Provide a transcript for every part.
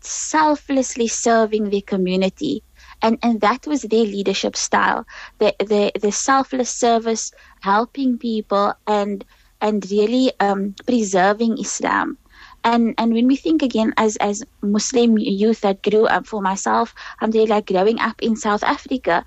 selflessly serving their community. And that was their leadership style, the selfless service, helping people and really preserving Islam. And when we think again as Muslim youth that grew up, for myself, like growing up in South Africa,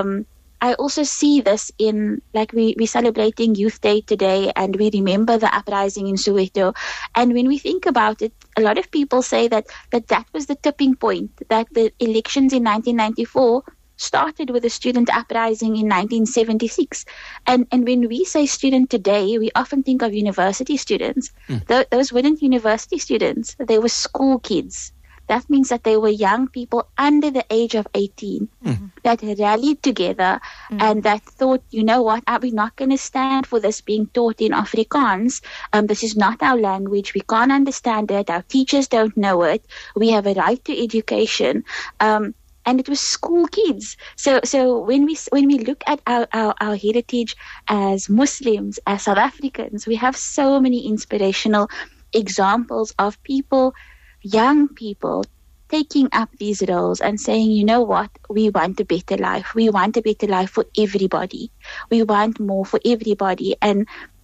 I also see this in, like, we're celebrating Youth Day today, and we remember the uprising in Soweto. And when we think about it, a lot of people say that was the tipping point, that the elections in 1994 started with a student uprising in 1976. And when we say student today, we often think of university students. Those weren't university students. They were school kids. That means that they were young people under the age of 18 that rallied together and that thought, you know what, we're not going to stand for this being taught in Afrikaans. This is not our language. We can't understand it. Our teachers don't know it. We have a right to education. And it was school kids. So when we look at our heritage as Muslims, as South Africans, we have so many inspirational examples of people, young people, taking up these roles and saying, you know what, we want a better life. We want a better life for everybody. We want more for everybody. And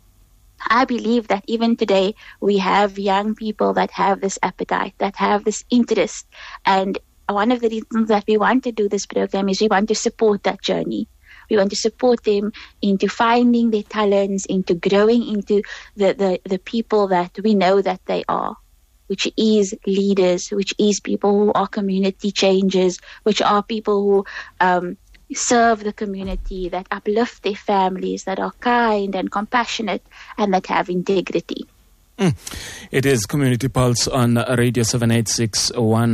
I believe that even today we have young people that have this appetite, that have this interest. And one of the reasons that we want to do this program is we want to support that journey. We want to support them into finding their talents, into growing into the people that we know that they are, which is leaders, which is people who are community changers, which are people who serve the community, that uplift their families, that are kind and compassionate, and that have integrity. It is Community Pulse on Radio 786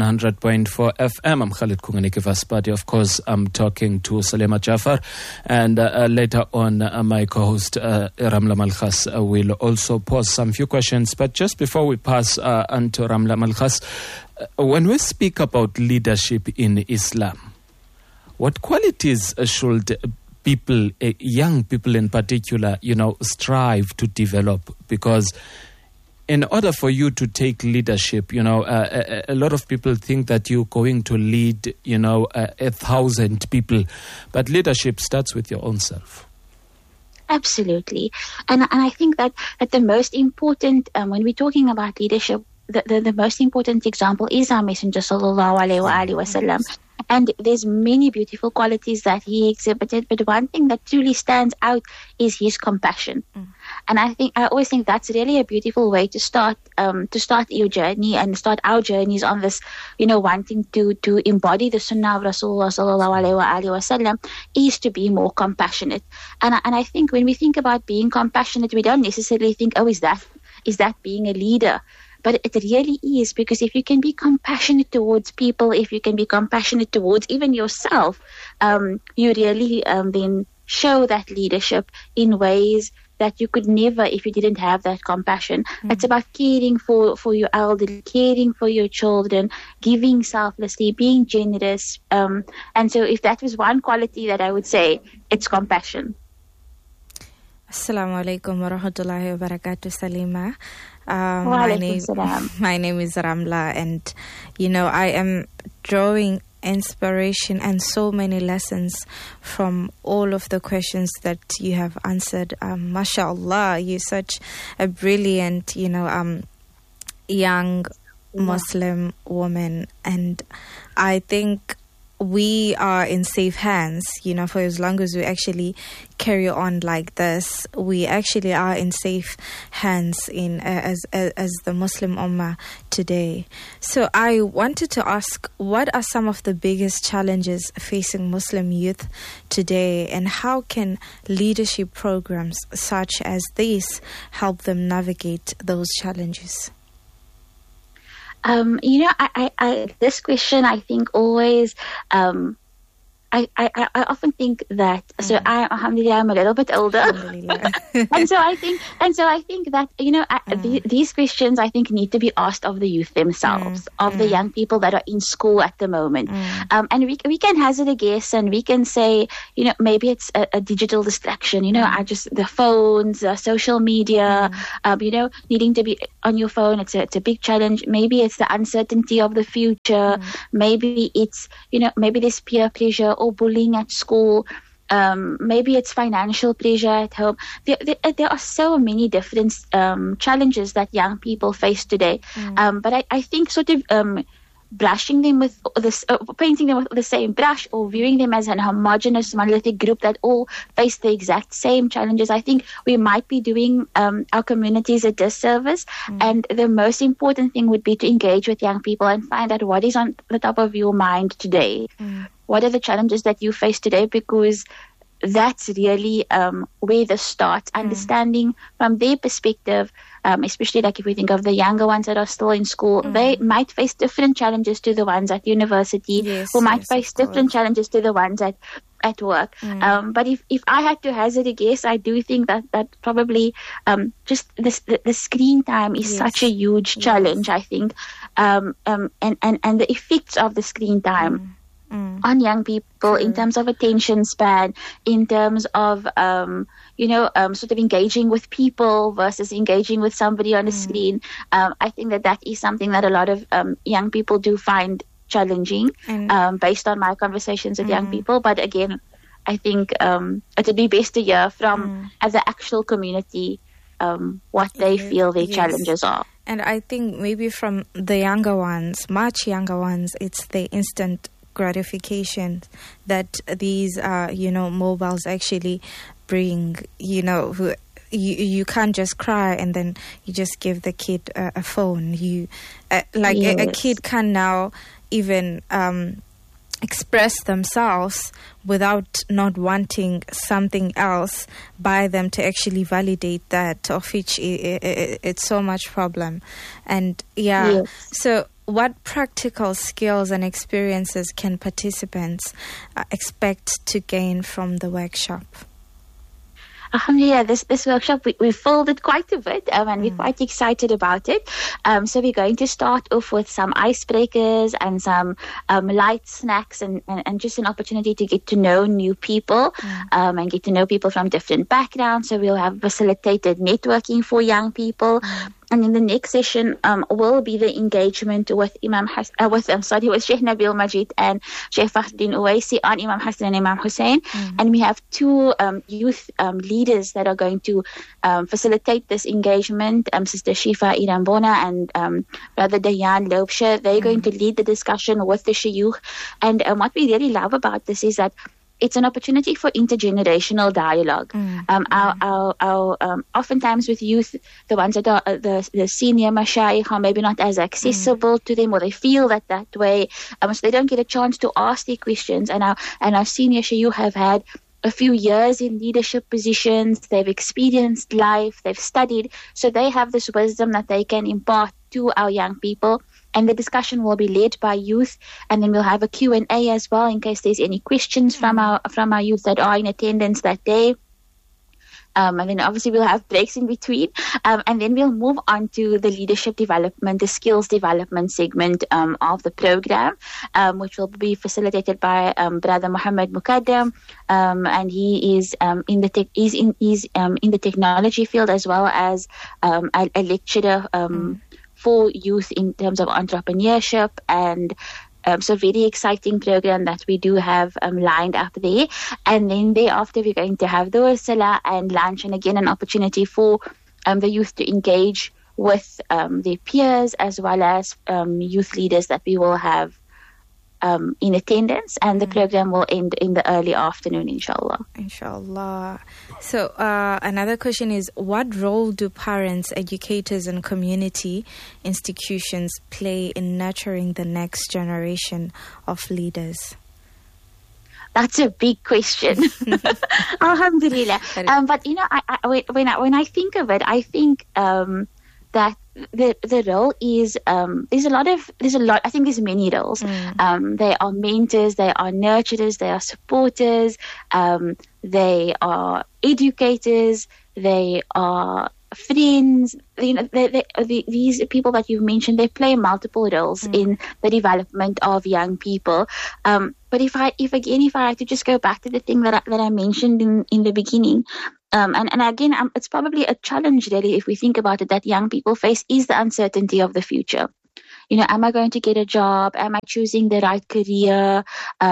100.4 FM. I'm Khalid Kunganike-Vaspati. Of course, I'm talking to Salema Jafar, and later on my co-host Ramla Malkhas will also pose some few questions. But just before we pass on to Ramla Malkhas, when we speak about leadership in Islam, what qualities should people, young people in particular, strive to develop? Because in order for you to take leadership, a lot of people think that you're going to lead, 1,000 people. But leadership starts with your own self. Absolutely. And I think that the most important, when we're talking about leadership, the most important example is our Messenger sallallahu alaihi wasallam. And there's many beautiful qualities that he exhibited, but one thing that truly stands out is his compassion. And I always think that's really a beautiful way to start your journey and start our journeys on this, wanting to embody the Sunnah of Rasulullah sallallahu alaihi wasallam, is to be more compassionate. And I think when we think about being compassionate, we don't necessarily think, is that being a leader? But it really is, because if you can be compassionate towards people, if you can be compassionate towards even yourself, you really then show that leadership in ways that you could never if you didn't have that compassion. It's about caring for your elderly, caring for your children, giving selflessly, being generous. And so if that was one quality that I would say, it's compassion. Assalamu alaikum wa rahmatullahi wa barakatuh, Salima. My name is Ramla, and I am drawing inspiration and so many lessons from all of the questions that you have answered. MashaAllah, you're such a brilliant, young Muslim woman, and I think we are in safe hands, for as long as we actually carry on like this. We actually are in safe hands as the Muslim Ummah today. So I wanted to ask, what are some of the biggest challenges facing Muslim youth today, and how can leadership programs such as these help them navigate those challenges? This question, I think, always I often think that, so alhamdulillah, I'm a little bit older. and so I think that, these questions, I think, need to be asked of the youth themselves, of the young people that are in school at the moment. And we can hazard a guess, and we can say, maybe it's a digital distraction, the phones, social media, needing to be on your phone. It's a big challenge. Maybe it's the uncertainty of the future. Maybe it's, maybe there's peer pressure or bullying at school. Maybe it's financial pressure at home. There are so many different challenges that young people face today. But I think sort of brushing them with this, painting them with the same brush, or viewing them as an homogeneous monolithic group that all face the exact same challenges, I think we might be doing our communities a disservice. And the most important thing would be to engage with young people and find out what is on the top of your mind today. What are the challenges that you face today? Because that's really where this starts, understanding from their perspective, especially like if we think of the younger ones that are still in school, they might face different challenges to the ones at university, who might face different challenges to the ones at work. But if I had to hazard a guess, I do think that probably just the screen time is such a huge challenge, I think, and the effects of the screen time on young people in terms of attention span, in terms of sort of engaging with people versus engaging with somebody on a screen. I think that is something that a lot of young people do find challenging, based on my conversations with young people. But again, I think it would be best to hear from the actual community what they feel their challenges are. And I think maybe from the younger ones, much younger ones, it's the instant gratification that these mobiles actually bring. You can't just cry and then you just give the kid a phone. A kid can now even express themselves without not wanting something else by them to actually validate that, of which it's so much problem. And so what practical skills and experiences can participants expect to gain from the workshop? Alhamdulillah, this workshop, we filled it quite a bit, and we're quite excited about it. So we're going to start off with some icebreakers and some light snacks and just an opportunity to get to know new people, and get to know people from different backgrounds. So we'll have facilitated networking for young people. And in the next session will be the engagement with Sheikh Nabil Majid and Sheikh Fakhruddin Uwaisi on Imam Hassan and Imam Hussein. And we have two youth leaders that are going to facilitate this engagement, Sister Shifa Irambona and Brother Dayan Lobsha. They're going to lead the discussion with the shayukh. And what we really love about this is that it's an opportunity for intergenerational dialogue. Oftentimes with youth, the ones that are the senior mashayikh are maybe not as accessible to them, or they feel that way, so they don't get a chance to ask their questions. And our senior shayukh have had a few years in leadership positions. They've experienced life, they've studied, so they have this wisdom that they can impart to our young people. And the discussion will be led by youth, and then we'll have a Q&A as well in case there's any questions from our youth that are in attendance that day. And then obviously we'll have breaks in between, and then we'll move on to the leadership development, the skills development segment of the program, which will be facilitated by Brother Muhammad Mukaddam, and he is in the technology field, as well as a lecturer for youth in terms of entrepreneurship. And so very exciting program that we do have lined up there. And then thereafter we're going to have the Salah and lunch, and again an opportunity for the youth to engage with their peers, as well as youth leaders that we will have in attendance. And the program will end in the early afternoon, inshallah. So another question is, what role do parents, educators and community institutions play in nurturing the next generation of leaders? That's a big question. Alhamdulillah. But when I think of it, I think that the role is there's a lot. I think there's many roles. They are mentors, they are nurturers, they are supporters, they are educators, they are friends. These people that you've mentioned, they play multiple roles in the development of young people. But if I had to just go back to the thing that I mentioned in the beginning, and again, it's probably a challenge really if we think about it that young people face is the uncertainty of the future. Am I going to get a job? Am I choosing the right career?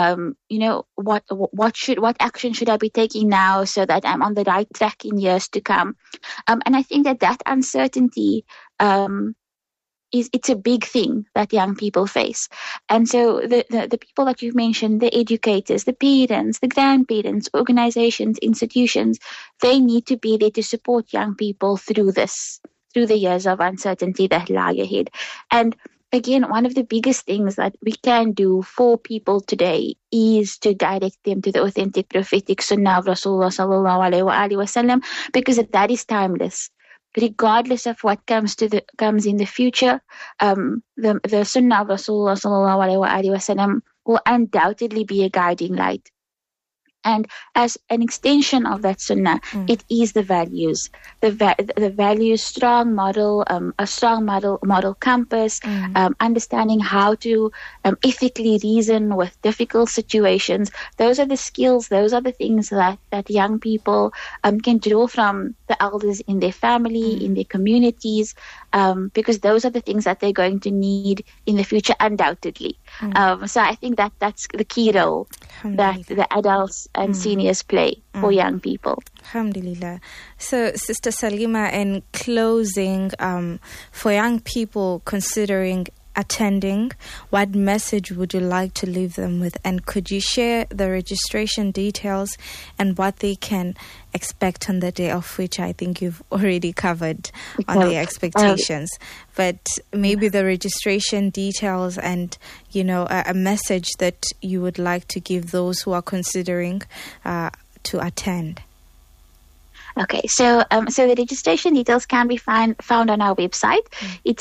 What action should I be taking now so that I'm on the right track in years to come? And I think that uncertainty it's a big thing that young people face. And so the people that you've mentioned, the educators, the parents, the grandparents, organizations, institutions, they need to be there to support young people through the years of uncertainty that lie ahead. And again, one of the biggest things that we can do for people today is to direct them to the authentic prophetic sunnah of Rasulullah sallallahu alaihi wasallam, because that is timeless. Regardless of what comes in the future, the sunnah of Rasulullah sallallahu alaihi wasallam will undoubtedly be a guiding light. And as an extension of that sunnah, it is the values, the values, strong model, a strong model compass, understanding how to ethically reason with difficult situations. Those are the skills, those are the things that young people can draw from the elders in their family, in their communities, because those are the things that they're going to need in the future, undoubtedly. So I think that's the key role that the adults and seniors play for young people. Alhamdulillah. So, Sister Salima, in closing, for young people considering attending, what message would you like to leave them with? And could you share the registration details and what they can expect on the day, of which I think you've already covered on the expectations, but maybe the registration details and, a message that you would like to give those who are considering to attend. Okay, so the registration details can be found on our website. It's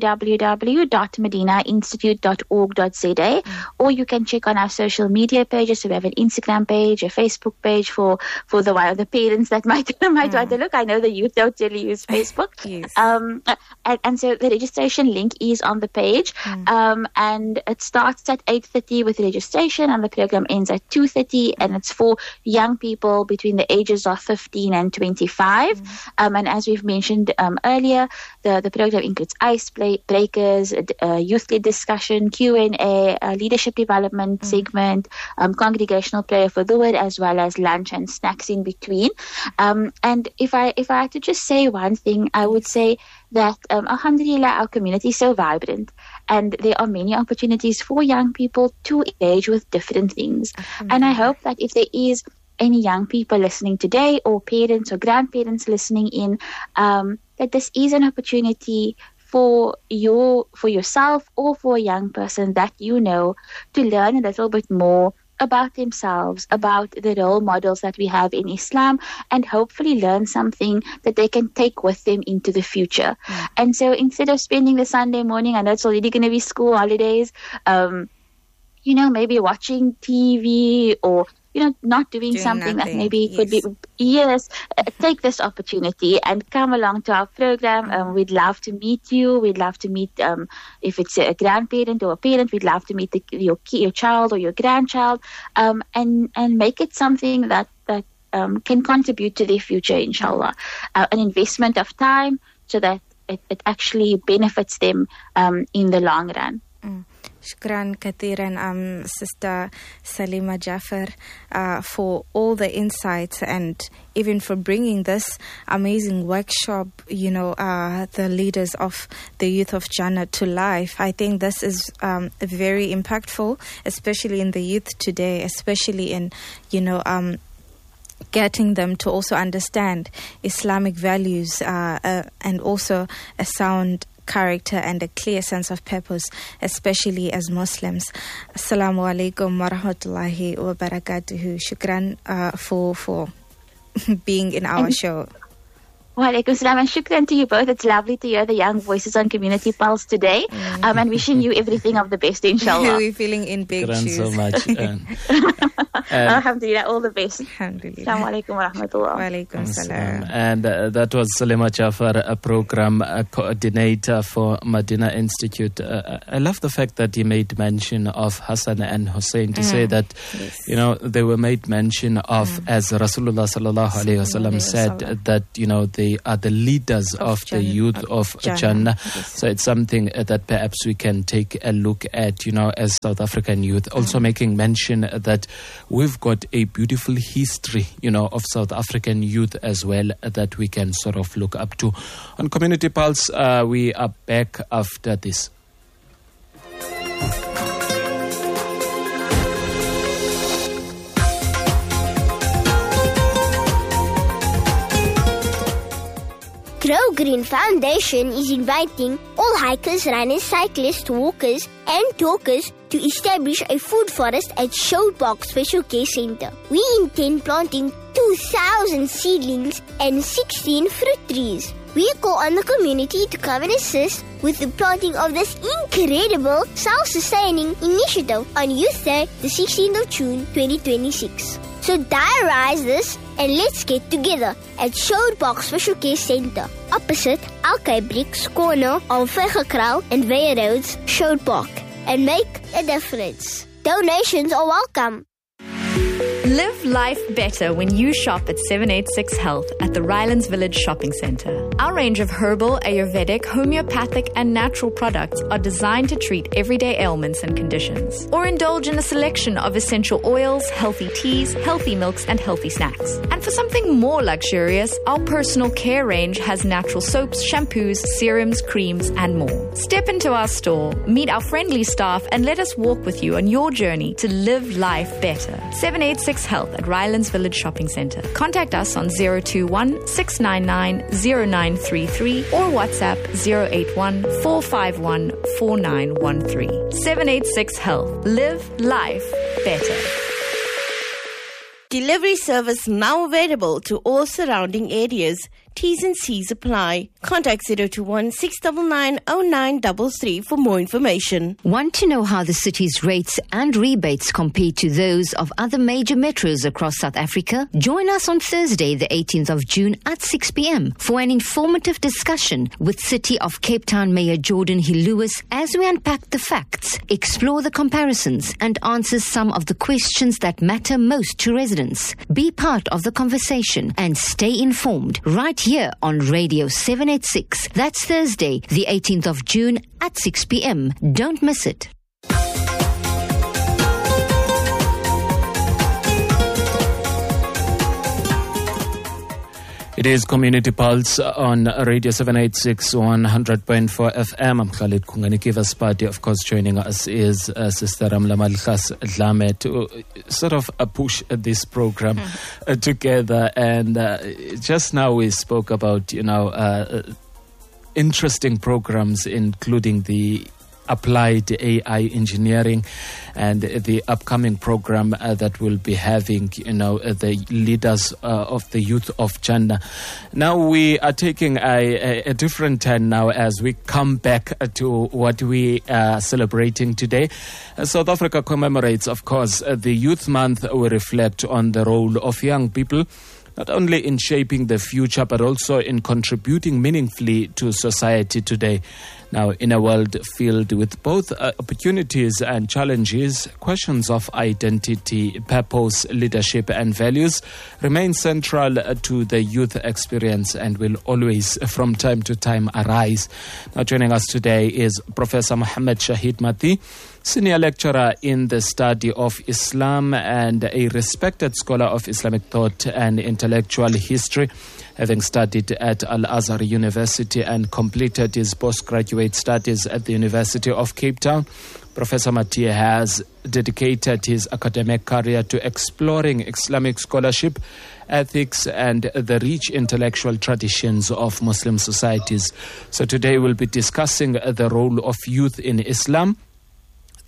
www.medinainstitute.org.za, or you can check on our social media pages. So we have an Instagram page, a Facebook page for the parents that might want to look. I know the youth don't really use Facebook. Yes. And so the registration link is on the page, and it starts at 8:30 with registration, and the program ends at 2:30, and it's for young people between the ages of 15 and 25. And as we've mentioned earlier, the program includes ice breakers, youth-led discussion, Q&A, leadership development segment, congregational prayer for Dhuhr, as well as lunch and snacks in between. And if I had to just say one thing, I would say that alhamdulillah, our community is so vibrant, and there are many opportunities for young people to engage with different things. And I hope that if there is any young people listening today, or parents or grandparents listening in, that this is an opportunity for yourself or for a young person that to learn a little bit more about themselves, about the role models that we have in Islam, and hopefully learn something that they can take with them into the future. And so instead of spending the Sunday morning, I know it's already going to be school holidays, maybe watching TV or not doing something nothing. That maybe could be, take this opportunity and come along to our program. We'd love to meet you. We'd love to meet, if it's a grandparent or a parent, we'd love to meet your child or your grandchild, and make it something that can contribute to their future, inshallah. An investment of time so that it actually benefits them in the long run. Shukran kathiran, Sister Salima Jaffer, for all the insights and even for bringing this amazing workshop, the leaders of the Youth of Jannah to life. I think this is very impactful, especially in the youth today, especially in, getting them to also understand Islamic values and also a sound character and a clear sense of purpose, especially as Muslims. Assalamu alaikum wa rahmatullahi wa barakatuhu. Shukran for being in our show. Wa alaikum salam, and shukran to you both. It's lovely to hear the young voices on Community Pulse today. And wishing you everything of the best, inshallah. We're feeling in big shoes. so much. Alhamdulillah, all the best. Alhamdulillah. Assalamu alaikum wa rahmatullah. Wa alaikum salam. And that was Salema Jafar, a program coordinator for Madina Institute. I love the fact that he made mention of Hassan and Hussein to say that, you know, they were made mention of, as Rasulullah sallallahu alaihi wasallam said, that, you know, they are the leaders of the youth of Jannah. So it's something that perhaps we can take a look at, you know, as South African youth. Also making mention that we've got a beautiful history, you know, of South African youth as well that we can sort of look up to. On Community Pulse, we are back after this. Grow Green Foundation is inviting all hikers, runners, cyclists, walkers and talkers to establish a food forest at Showbox Special Care Center. We intend planting 2,000 seedlings and 16 fruit trees. We call on the community to come and assist with the planting of this incredible self-sustaining initiative on Youth Day, the 16th of June 2026. So diarize this and let's get together at Showbox Special Care Center, opposite Alkay Bricks, corner of Vegekraal and Weyer Roads, Showpark, and make a difference. Donations are welcome. Live life better when you shop at 786 Health at the Rylands Village Shopping Centre. Our range of herbal, Ayurvedic, homeopathic and natural products are designed to treat everyday ailments and conditions. Or indulge in a selection of essential oils, healthy teas, healthy milks and healthy snacks. And for something more luxurious, our personal care range has natural soaps, shampoos, serums, creams and more. Step into our store, meet our friendly staff and let us walk with you on your journey to live life better. 786 Health at Rylands Village Shopping Centre. Contact us on 021 699 0933 or WhatsApp 081 451 4913. 786 Health. Live life better. Delivery service now available to all surrounding areas. T's and C's apply. Contact 021 699 0933 for more information. Want to know how the city's rates and rebates compare to those of other major metros across South Africa? Join us on Thursday, the 18th of June at 6 p.m. for an informative discussion with City of Cape Town Mayor Jordan Hill-Lewis as we unpack the facts, explore the comparisons, and answer some of the questions that matter most to residents. Be part of the conversation and stay informed right here on Radio 786. That's Thursday, the 18th of June at 6 p.m. Don't miss it. It is Community Pulse on Radio 786 100.4 FM. I'm Khalid Kunganikiva's party. Of course, joining us is Sister Ramla Malkhas Dlame to sort of push this program together. And just now we spoke about, you know, interesting programs, including the applied AI engineering and the upcoming program that will be having, you know, the leaders of the youth of Jannah. Now we are taking a different turn now as we come back to what we are celebrating today. South Africa commemorates, of course, the Youth Month. We reflect on the role of young people, not only in shaping the future, but also in contributing meaningfully to society today. Now, in a world filled with both opportunities and challenges, questions of identity, purpose, leadership, and values remain central to the youth experience and will always, from time to time, arise. Now, joining us today is Professor Mohammed Shahid Mati, senior lecturer in the study of Islam and a respected scholar of Islamic thought and intellectual history, having studied at Al-Azhar University and completed his postgraduate studies at the University of Cape Town. Professor Mati has dedicated his academic career to exploring Islamic scholarship, ethics, and the rich intellectual traditions of Muslim societies. So today we'll be discussing the role of youth in Islam,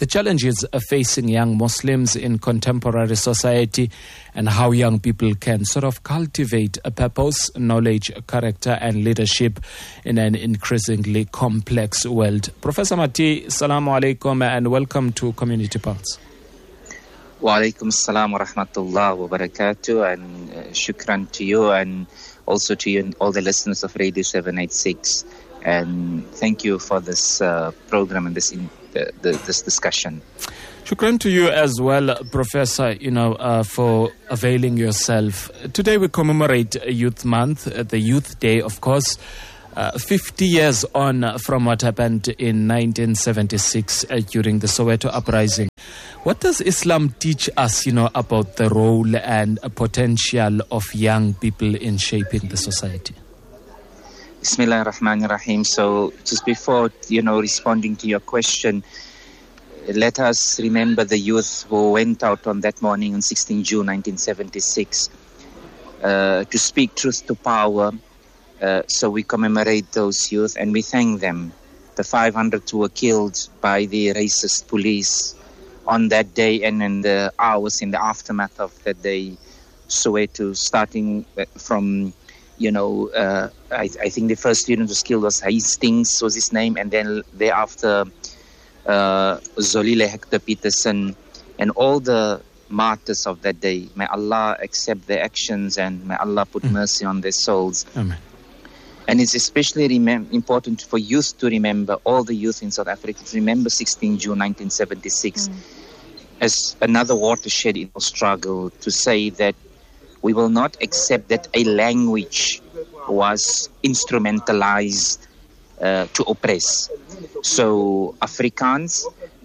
the challenges facing young Muslims in contemporary society and how young people can sort of cultivate a purpose, knowledge, character and leadership in an increasingly complex world. Professor Mati, Assalamu alaikum and welcome to Community Pulse. Wa alaikum assalam wa rahmatullah wa barakatuh, and shukran to you and also to you and all the listeners of Radio 786. And thank you for this program and this discussion. Shukran to you as well, Professor, for availing yourself. Today we commemorate Youth Month, the Youth Day, of course, 50 years on from what happened in 1976 during the Soweto uprising. What does Islam teach us, about the role and potential of young people in shaping the society? Bismillah ar-Rahman ar-Rahim. So just before, responding to your question, let us remember the youth who went out on that morning on 16 June 1976 to speak truth to power. So we commemorate those youth and we thank them. The 500 who were killed by the racist police on that day and in the hours in the aftermath of that day, Soweto, starting from, I think the first student who was killed was Hastings, was his name, and then thereafter Zolile Hector Peterson and all the martyrs of that day. May Allah accept their actions and may Allah put mercy on their souls. Amen. And it's especially important for youth to remember, all the youth in South Africa, to remember 16 June 1976 as another watershed in our struggle, to say that we will not accept that a language was instrumentalized to oppress. So Afrikaans,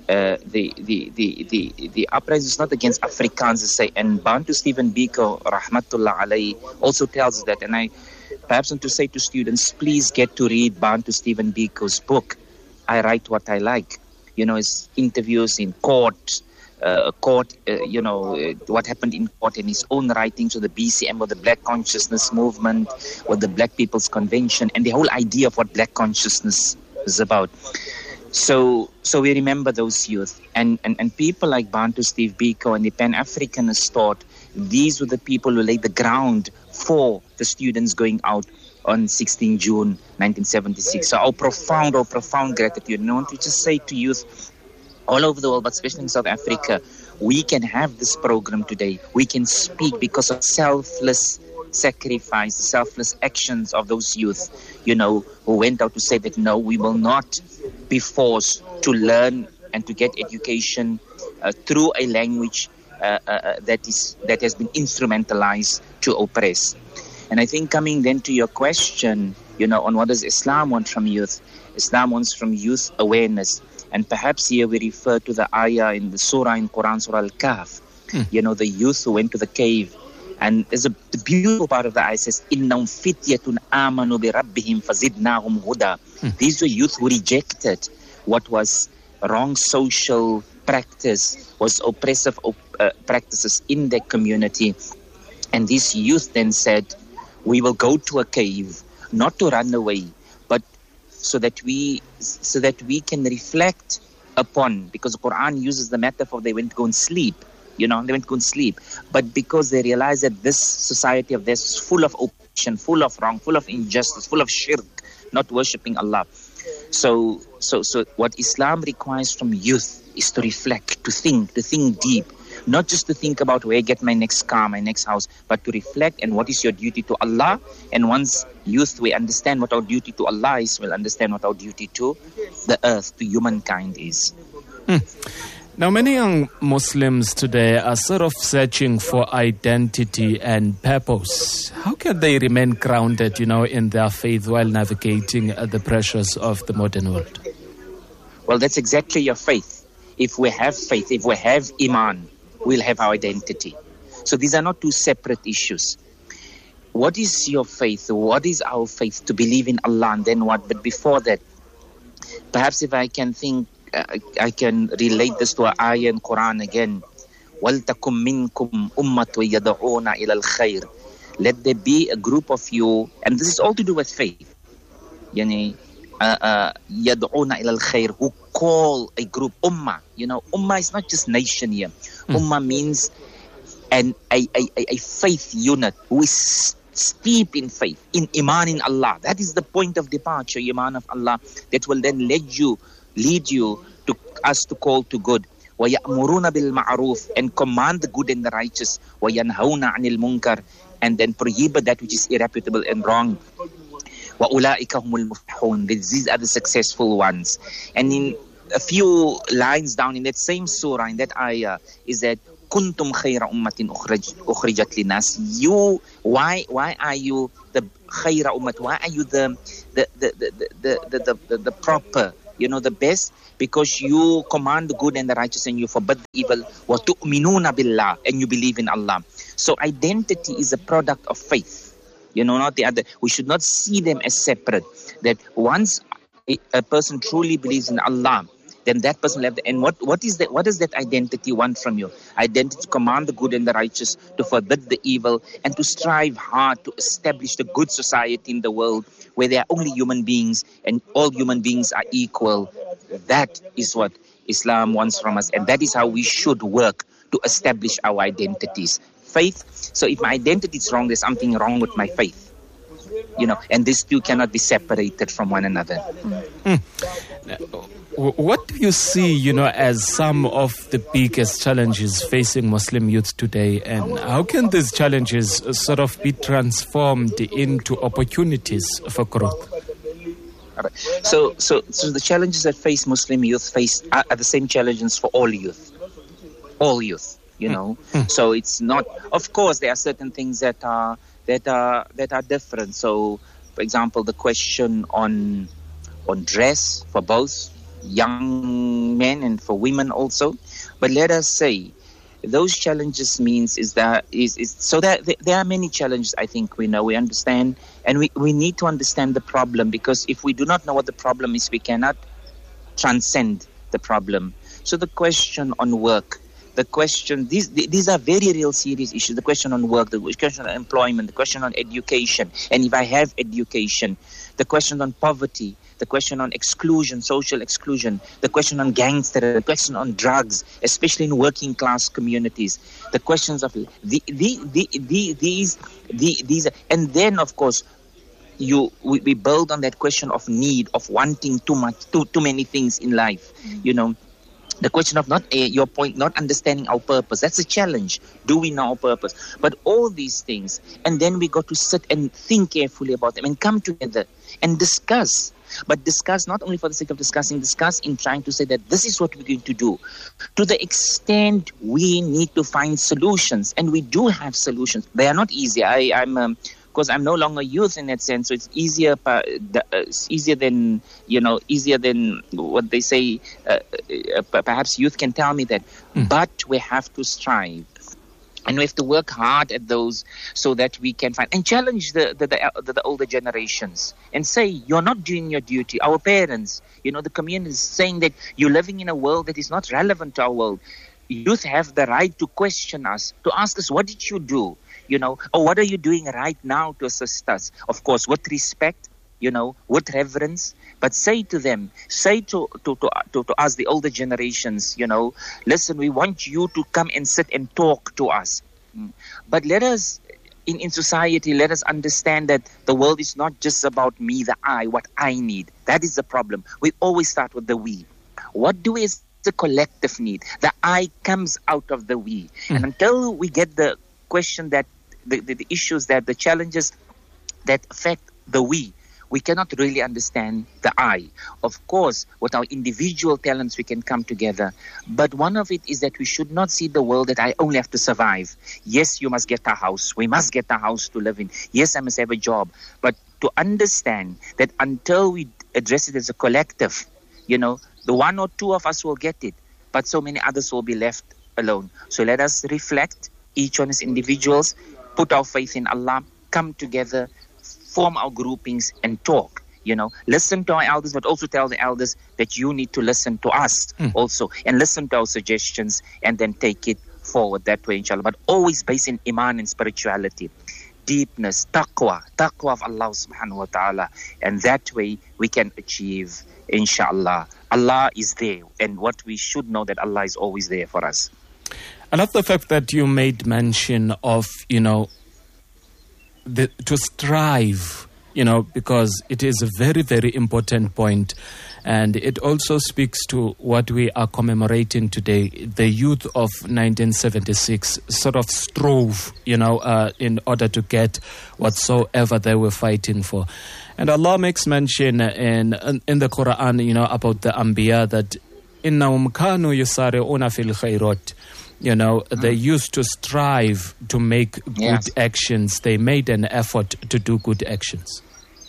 the uprising is not against Afrikaans, to say, and Bantu Stephen Biko, rahmatullah alayhi, also tells us that, and I perhaps want to say to students, please get to read Bantu Stephen Biko's book, I Write What I Like. His interviews in court, what happened in court, and his own writings of the BCM, or the Black Consciousness Movement, or the Black People's Convention, and the whole idea of what Black consciousness is about. So we remember those youth. And people like Bantu Steve Biko and the Pan-Africanists thought these were the people who laid the ground for the students going out on 16 June 1976. So our profound gratitude. And I want to just say to youth all over the world, but especially in South Africa, we can have this program today. We can speak because of selfless sacrifice, selfless actions of those youth, who went out to say that no, we will not be forced to learn and to get education through a language that has been instrumentalized to oppress. And I think coming then to your question, on what does Islam want from youth? Islam wants from youth awareness. And perhaps here we refer to the ayah in the surah in Quran, Surah Al-Kahf, the youth who went to the cave. And there's the beautiful part of the ayah says, Innahum fityatun amanu bi rabbihim fazidnahum huda. These were youth who rejected what was wrong social practice, was oppressive practices in their community. And these youth then said, we will go to a cave, not to run away, but so that we can reflect upon, because the Quran uses the metaphor, they went to go and sleep. They went to go and sleep. But because they realized that this society of theirs is full of oppression, full of wrong, full of injustice, full of shirk, not worshipping Allah. So what Islam requires from youth is to reflect, to think deep. Not just to think about where I get my next car, my next house, but to reflect and what is your duty to Allah. And once youth, we understand what our duty to Allah is, we'll understand what our duty to the earth, to humankind is. Now, many young Muslims today are sort of searching for identity and purpose. How can they remain grounded, in their faith while navigating the pressures of the modern world? Well, that's exactly your faith. If we have faith, if we have Iman, we'll have our identity. So these are not two separate issues. What is your faith? What is our faith? To believe in Allah, and then what? But before that, perhaps if I can think, I can relate this to an ayah in Quran again. وَلْتَكُمْ مِنْكُمْ أُمَّةٌ يَدْعُونَ إِلَى الْخَيْرِ. Let there be a group of you, and this is all to do with faith. يَدْعُونَ إِلَى الْخَيْرِ, who call a group ummah. Ummah is not just nation here. Ummah means a faith unit who is steep in faith, in iman in Allah. That is the point of departure, iman of Allah, that will then lead you to us to call to good. وَيَأْمُرُونَ بِالْمَعْرُوفِ, and command the good and the righteous. وَيَنْهَوْنَ عَنِ الْمُنْكَرِ, and then prohibit that which is irreputable and wrong. وَأُولَٰئِكَ هُمُ الْمُفْلِحُونَ, these are the successful ones. And in a few lines down in that same surah, in that ayah, is that kuntum khayra ummatin ukhrijat linas. You, why are you the khayra ummat? Why are you the proper, the best? Because you command the good and the righteous, and you forbid the evil. Wa tu'minuna billah, and you believe in Allah. So identity is a product of faith. Not the other. We should not see them as separate. That once a person truly believes in Allah, then that person left. And what is that? What does that identity want from you? Identity to command the good and the righteous, to forbid the evil, and to strive hard to establish the good society in the world where there are only human beings and all human beings are equal. That is what Islam wants from us, and that is how we should work to establish our identities. Faith. So if my identity is wrong, there's something wrong with my faith. And these two cannot be separated from one another. What do you see, as some of the biggest challenges facing Muslim youth today, and how can these challenges sort of be transformed into opportunities for growth? So the challenges that face Muslim youth are the same challenges for all youth. All youth. So it's not. Of course, there are certain things that are different. So, for example, the question on dress for both young men and for women also. But let us say those challenges means there are many challenges. I think we understand, and we need to understand the problem, because if we do not know what the problem is, we cannot transcend the problem. So the question on work. The question, these are very real serious issues. The question on work, the question on employment, the question on education, and if I have education, the question on poverty, the question on exclusion, social exclusion, the question on gangster, the question on drugs, especially in working class communities, the questions of these, and then of course we build on that question of need, of wanting too many things in life, The question of not understanding our purpose. That's a challenge. Do we know our purpose? But all these things, and then we got to sit and think carefully about them and come together and discuss. But discuss not only for the sake of discussing, discuss in trying to say that this is what we're going to do. To the extent we need to find solutions, and we do have solutions. They are not easy. Because I'm no longer youth in that sense, so it's easier than what they say. Perhaps youth can tell me that, but we have to strive, and we have to work hard at those so that we can find and challenge the older generations and say, you're not doing your duty. Our parents, the community is saying that you're living in a world that is not relevant to our world. Youth have the right to question us, to ask us, what did you do? Or what are you doing right now to assist us? Of course, with respect, with reverence, but say to them, say to us, the older generations, listen, we want you to come and sit and talk to us. But let us, in society, let us understand that the world is not just about me, the I, what I need. That is the problem. We always start with the we. What do we as the collective need? The I comes out of the we. And until we get the question that the issues, that the challenges that affect the we cannot really understand the I. Of course, with our individual talents, we can come together. But one of it is that we should not see the world that I only have to survive. Yes, you must get a house. We must get a house to live in. Yes, I must have a job. But to understand that until we address it as a collective, the one or two of us will get it, but so many others will be left alone. So let us reflect, each one as individuals, put our faith in Allah, come together, form our groupings and talk. Listen to our elders, but also tell the elders that you need to listen to us also, and listen to our suggestions, and then take it forward that way, inshallah. But always based in iman and spirituality. deepness, taqwa of Allah subhanahu wa ta'ala. And that way we can achieve, inshallah. Allah is there, and what we should know that Allah is always there for us. I love the fact that you made mention of, to strive, because it is a very, very important point. And it also speaks to what we are commemorating today. The youth of 1976 sort of strove, in order to get whatsoever they were fighting for. And Allah makes mention in the Quran, about the Anbiya, that إِنَّهُمْ كَانُوا يُسَارِعُونَ فِي الْخَيْرَاتِ. They used to strive to make good actions. They made an effort to do good actions.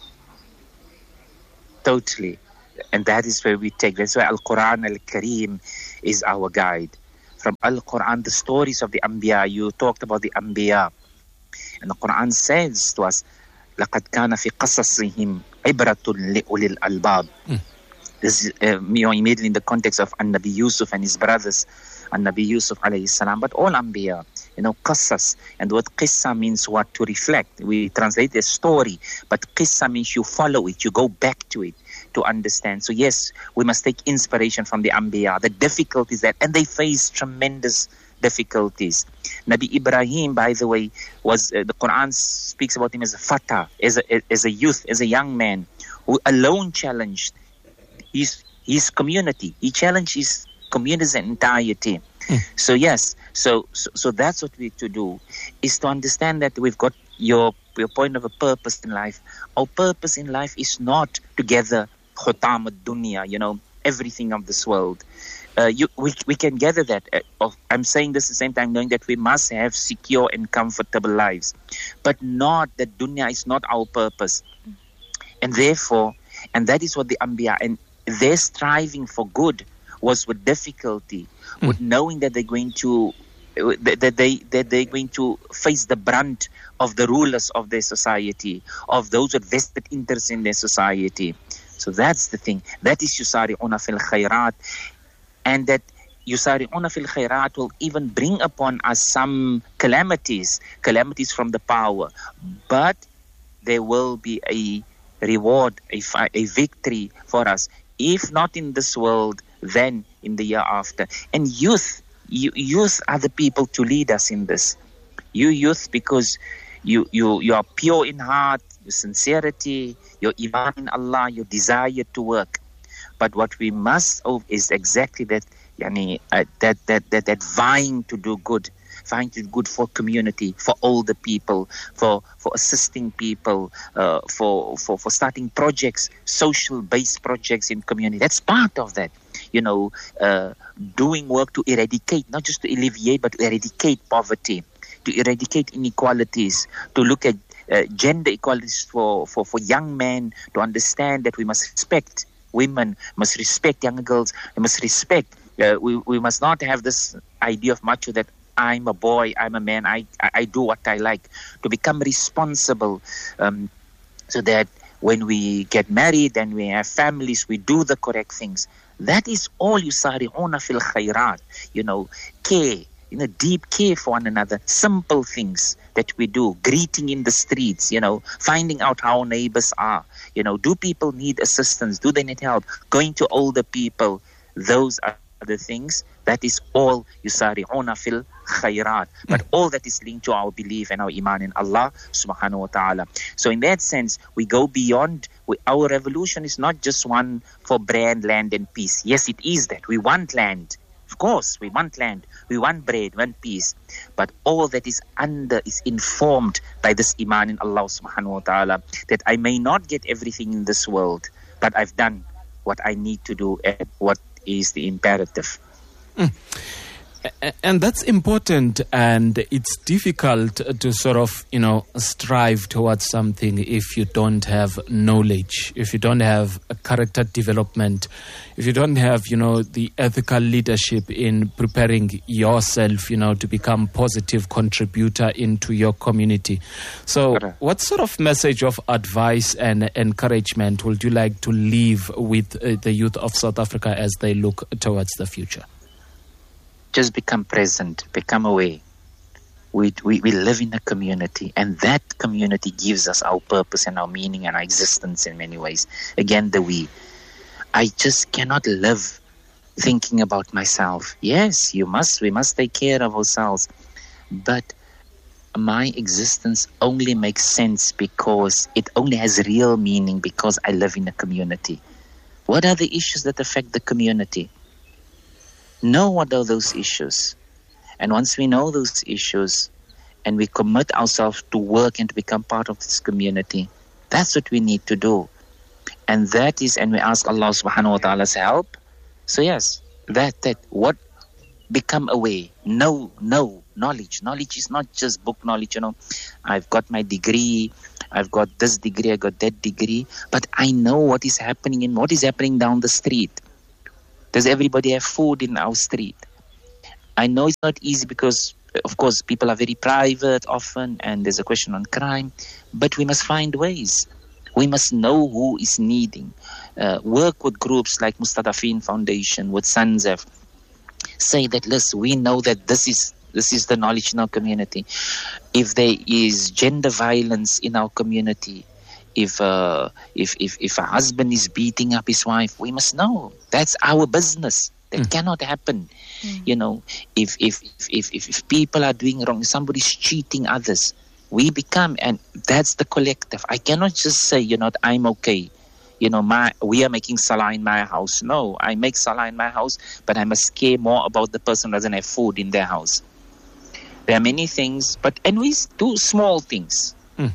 Totally. And that is where we take. That's why Al-Quran Al-Kareem is our guide. From Al-Quran, the stories of the Anbiya, you talked about the Anbiya. And the Quran says to us, لَقَدْ كَانَ فِي قَصَصِهِمْ عِبْرَةٌ لِأُولِي الْأَلْبَابِ. This is immediately in the context of An-Nabi Yusuf and his brothers, An-Nabi Yusuf alayhi salam, but all Anbiya, qasas. And the word qissa means what? To reflect. We translate a story, but qissa means you follow it, you go back to it to understand. So yes, we must take inspiration from the Anbiya, the difficulties and they faced tremendous difficulties. Nabi Ibrahim, by the way, was the Quran speaks about him as a fata, as a youth, as a young man, who alone challenged his community. He challenged his community's entirety. So yes, so that's what we need to do, is to understand that we've got your point of a purpose in life. Our purpose in life is not to gather khutam ad-dunya, everything of this world. We can gather that. I'm saying this at the same time, knowing that we must have secure and comfortable lives, but not that dunya is not our purpose. And therefore, and that is what the Anbiya, and their striving for good was with difficulty, with knowing that they're going to face the brunt of the rulers of their society, of those with vested interests in their society. So that's the thing. That is yusari'una fil khairat. And that yusari'una fil khairat will even bring upon us some calamities from the power. But there will be a reward, a victory for us. If not in this world, then in the year after. And youth are the people to lead us in this. You youth, because you are pure in heart, your sincerity, your iman in Allah, your desire to work. But what we must is exactly that, that vying to do good. Vying to do good for community, for older people, for assisting people, for starting projects, social-based projects in community. That's part of that. Doing work to eradicate, not just to alleviate, but to eradicate poverty, to eradicate inequalities, to look at gender equalities for young men, to understand that we must respect women, must respect young girls, we must respect. We must not have this idea of macho that I'm a boy, I'm a man, I do what I like. To become responsible, so that when we get married and we have families, we do the correct things. That is all yusari'una fil khairat. Care, deep care for one another. Simple things that we do. Greeting in the streets, finding out how neighbors are. Do people need assistance? Do they need help? Going to older people. Those are the things. That is all yusari'una fil khairat. But all that is linked to our belief and our iman in Allah subhanahu wa ta'ala. So in that sense, we go beyond. Our revolution is not just one for bread, land and peace. Yes, it is that. We want land. Of course, we want land. We want bread, we want peace. But all that is informed by this iman in Allah subhanahu wa ta'ala. That I may not get everything in this world, but I've done what I need to do and what is the imperative. And that's important, and it's difficult to sort of, strive towards something if you don't have knowledge, if you don't have a character development, if you don't have, the ethical leadership in preparing yourself, to become positive contributor into your community. So what sort of message of advice and encouragement would you like to leave with the youth of South Africa as they look towards the future? Just become present, become aware. We live in a community, and that community gives us our purpose and our meaning and our existence in many ways. Again, the we. I just cannot live thinking about myself. Yes, we must take care of ourselves. But my existence only makes sense because it only has real meaning because I live in a community. What are the issues that affect the community? Know what are those issues. And once we know those issues and we commit ourselves to work and to become part of this community, that's what we need to do. And that is, and we ask Allah subhanahu wa ta'ala's help. So yes, what become aware. Know knowledge. Knowledge is not just book knowledge, I've got my degree, I've got this degree, I got that degree, but I know what is happening down the street. Does everybody have food in our street? I know it's not easy because, of course, people are very private often, and there's a question on crime, but we must find ways. We must know who is needing. Work with groups like Mustadafin Foundation, with SANZEF. Say that, listen, we know that this is the knowledge in our community. If there is gender violence in our community, if a husband is beating up his wife, we must know. That's our business. That cannot happen. If people are doing wrong, if somebody's cheating others, we become, and that's the collective. I cannot just say, I'm okay. We are making salah in my house. No, I make salah in my house, but I must care more about the person who doesn't have food in their house. There are many things, and we do small things.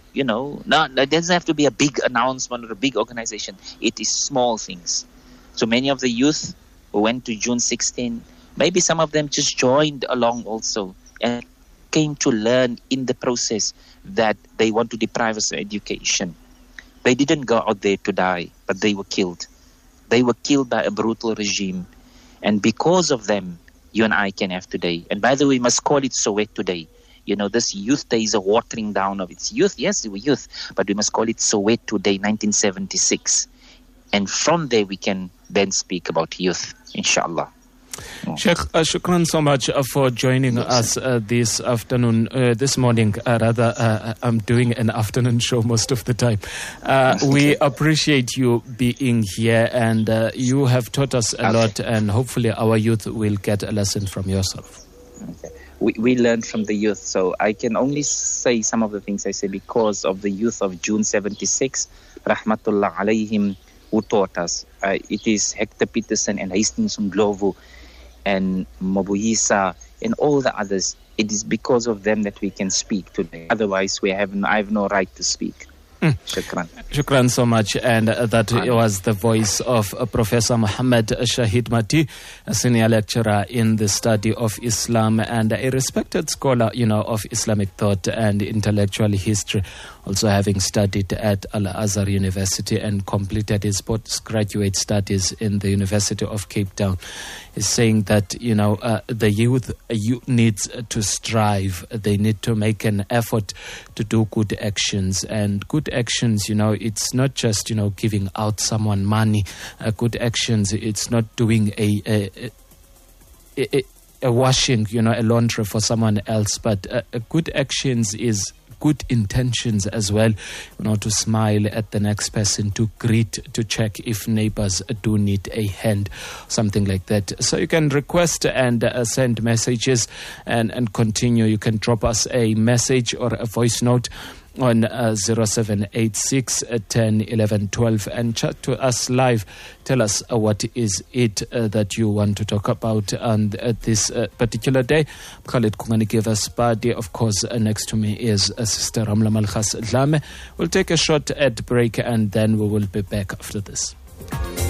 It doesn't have to be a big announcement or a big organization. It is small things. So many of the youth who went to June 16, maybe some of them just joined along also and came to learn in the process that they want to deprive us of education. They didn't go out there to die, but they were killed. They were killed by a brutal regime. And because of them, you and I can have today. And by the way, we must call it Soweto Day. This Youth Day is a watering down of its youth. Yes, we were youth, but we must call it Soweto Day 1976. And from there, we can then speak about youth, inshallah. Sheikh, shukran so much for joining us this afternoon, this morning. I'm doing an afternoon show most of the time. We appreciate you being here, and you have taught us a lot, and hopefully our youth will get a lesson from yourself. Okay. We learned from the youth, so I can only say some of the things I say because of the youth of June 76, Rahmatullah alayhim, who taught us. It is Hector Peterson and Hastings Ndlovu and Mabuyisa and all the others. It is because of them that we can speak today. Otherwise, I have no right to speak. Shukran. Shukran so much. And that was the voice of Professor Muhammad Shahid Mati, a senior lecturer in the study of Islam and a respected scholar, of Islamic thought and intellectual history, also having studied at Al-Azhar University and completed his postgraduate studies in the University of Cape Town. Is saying that, the youth needs to strive. They need to make an effort to do good actions. And good actions, it's not just, giving out someone money. Good actions, it's not doing a washing, a laundry for someone else. But good actions is good intentions as well, to smile at the next person, to greet, to check if neighbors do need a hand, something like that. So you can request and send messages and continue. You can drop us a message or a voice note on 0786 10 11 12 and chat to us live. Tell us what is it that you want to talk about on this particular day. Khalid Kunganike-Vaspati, of course, next to me is Sister Ramla Malchas Dlame. We'll take a short ad break and then we will be back after this.